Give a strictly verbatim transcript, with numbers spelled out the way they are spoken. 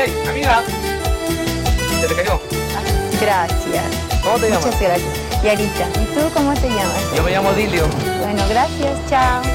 Ok, amiga. ¿Se te cayó? Gracias. ¿Cómo te llamas? Muchas gracias. Yarita. ¿Y tú cómo te llamas? Yo me llamo Dilio. Bueno, gracias. Chao.